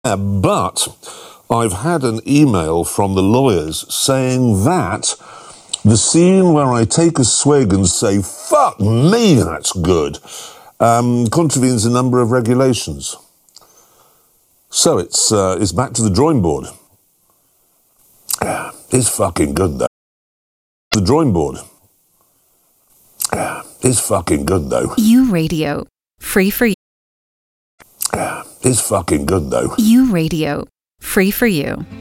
But I've had an email from the lawyers saying that the scene where I take a swig and say, fuck me, that's good, contravenes a number of regulations. So it's back to the drawing board. It's fucking good, though. The drawing board. It's fucking good, though. U Radio. Free for you. It's fucking good, though. U Radio. Free for you.